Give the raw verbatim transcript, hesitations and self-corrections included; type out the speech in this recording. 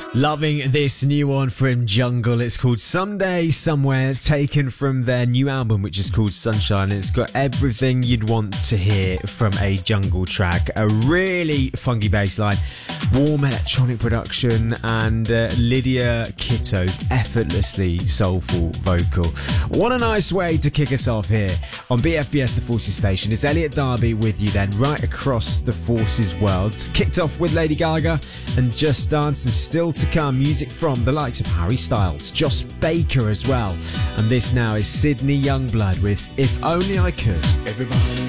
Loving this new one from Jungle. It's called Someday Somewhere. It's taken from their new album, which is called Sunshine. It's got everything you'd want to hear from a Jungle track. A really funky bass line, warm electronic production, and uh, Lydia Kitto's effortlessly soulful vocal. What a nice way to kick us off here on B F B S The Forces Station. It's Elliot Darby with you then, right across the Forces world. Kicked off with Lady Gaga and Just Dance, and still to come music from the likes of Harry Styles, Josh Baker as well. And this now is Sydney Youngblood with If Only I Could. Everybody